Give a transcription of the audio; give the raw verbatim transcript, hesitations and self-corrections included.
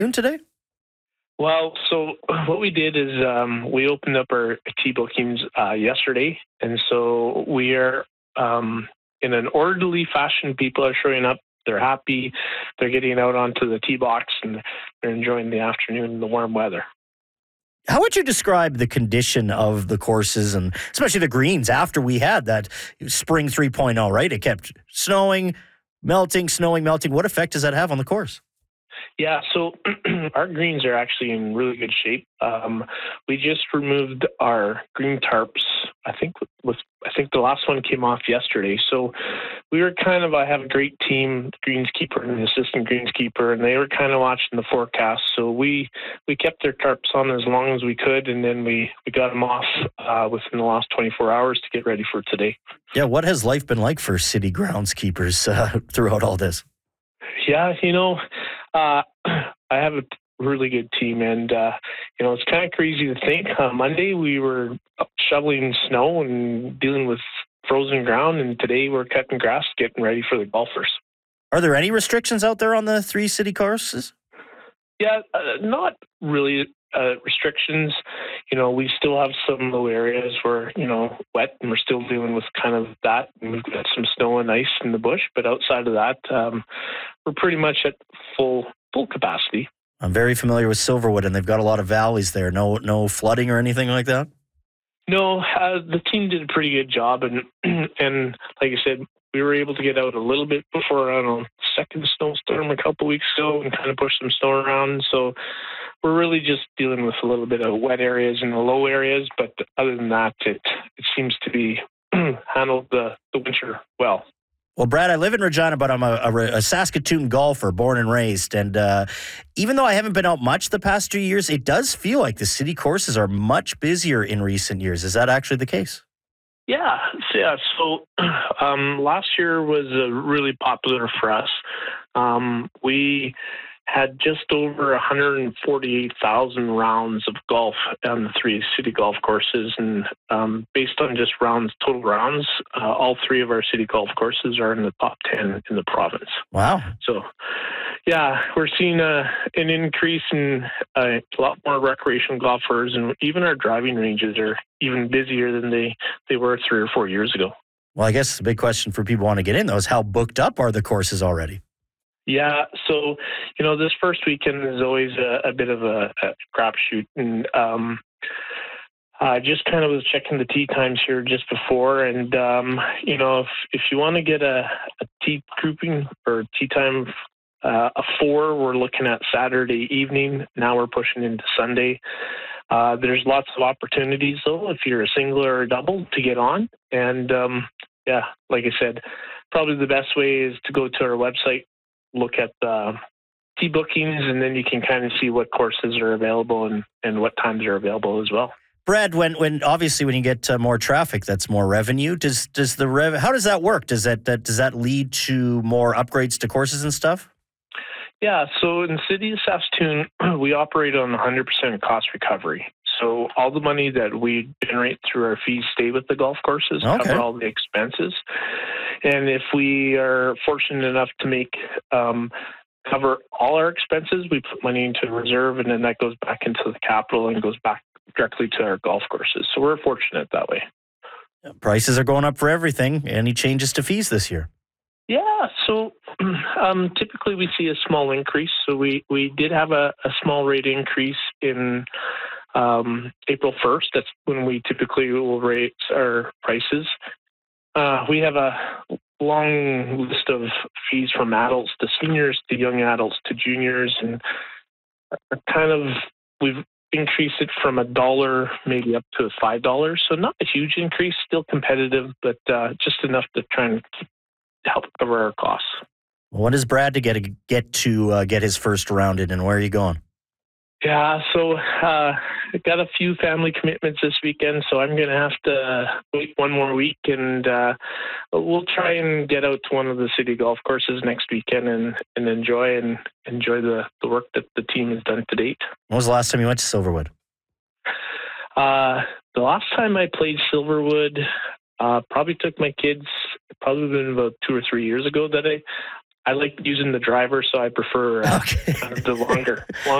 doing today? Well, so what we did is um, we opened up our tee bookings uh, yesterday, and so we are um, in an orderly fashion. People are showing up. They're happy. They're getting out onto the tee box, and they're enjoying the afternoon and the warm weather. How would you describe the condition of the courses and especially the greens after we had that spring three point oh, right? It kept snowing, melting, snowing, melting. What effect does that have on the course? Yeah, so our greens are actually in really good shape. Um, we just removed our green tarps. I think with I think the last one came off yesterday. So we were kind of I have a great team, greenskeeper and the assistant greenskeeper, and they were kind of watching the forecast. So we we kept their tarps on as long as we could, and then we we got them off uh, within the last twenty-four hours to get ready for today. Yeah, what has life been like for city groundskeepers uh, throughout all this? Yeah, you know. Uh, I have a really good team, and uh, you know it's kind of crazy to think. Uh, Monday we were shoveling snow and dealing with frozen ground, and today we're cutting grass, getting ready for the golfers. Are there any restrictions out there on the three city courses? Yeah, uh, not really uh, restrictions. You know, we still have some low areas where you know wet, and we're still dealing with kind of that. And we've got some snow and ice in the bush, but outside of that, um, we're pretty much at full full capacity. I'm very familiar with Silverwood, and they've got a lot of valleys there. No, no flooding or anything like that. No, uh, the team did a pretty good job, and and like I said, we were able to get out a little bit before I don't know second snowstorm a couple weeks ago, and kind of push some snow around. So we're really just dealing with a little bit of wet areas and the low areas, but other than that, it it seems to be handled the, the winter well. Well, Brad, I live in Regina, but I'm a, a, a Saskatoon golfer, born and raised. And uh, even though I haven't been out much the past two years, it does feel like the city courses are much busier in recent years. Is that actually the case? Yeah, yeah. So um, last year was uh, really popular for us. Um, we had just over one hundred forty-eight thousand rounds of golf on the three city golf courses. And um, based on just rounds, total rounds, uh, all three of our city golf courses are in the top ten in the province. Wow. So, yeah, we're seeing uh, an increase in uh, a lot more recreational golfers, and even our driving ranges are even busier than they, they were three or four years ago. Well, I guess the big question for people who want to get in, though, is how booked up are the courses already? Yeah, so, you know, this first weekend is always a, a bit of a, a crapshoot. And um, I just kind of was checking the tee times here just before. And, um, you know, if, if you want to get a, a tee grouping or tee time, uh, a four, we're looking at Saturday evening. Now we're pushing into Sunday. Uh, there's lots of opportunities, though, if you're a single or a double to get on. And, um, yeah, like I said, probably the best way is to go to our website, look at the tee bookings, and then you can kind of see what courses are available and, and what times are available as well. Brad, when when obviously when you get uh, more traffic, that's more revenue. Does does the rev? How does that work? Does that, that does that lead to more upgrades to courses and stuff? Yeah, so in the city of Saskatoon, we operate on one hundred percent cost recovery. So all the money that we generate through our fees stay with the golf courses, Okay. cover all the expenses. And if we are fortunate enough to make um, cover all our expenses, we put money into a reserve, and then that goes back into the capital and goes back directly to our golf courses. So we're fortunate that way. Prices are going up for everything. Any changes to fees this year? Yeah, so um, typically we see a small increase. So we, we did have a, a small rate increase in um, April first. That's when we typically will raise our prices. Uh, we have a long list of fees from adults to seniors to young adults to juniors, and kind of we've increased it from a dollar maybe up to five dollars. So not a huge increase, still competitive, but uh, just enough to try and keep, help cover our costs. When is Brad to get get to uh, get his first round in, and where are you going? Yeah, so uh, I got a few family commitments this weekend, so I'm going to have to wait one more week, and uh, we'll try and get out to one of the city golf courses next weekend and, and enjoy and enjoy the, the work that the team has done to date. When was the last time you went to Silverwood? Uh, the last time I played Silverwood, uh, probably took my kids, probably been about two or three years ago that I I like using the driver, so I prefer uh, Okay. the longer, longer